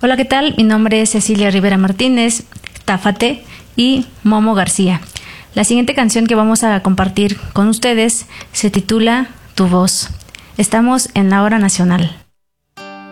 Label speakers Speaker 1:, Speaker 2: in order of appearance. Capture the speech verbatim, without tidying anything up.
Speaker 1: Hola, ¿qué tal? Mi nombre es Cecilia Rivera Martínez, Táfate y Momo García. La siguiente canción que vamos a compartir con ustedes se titula Tu voz. Estamos en la hora nacional.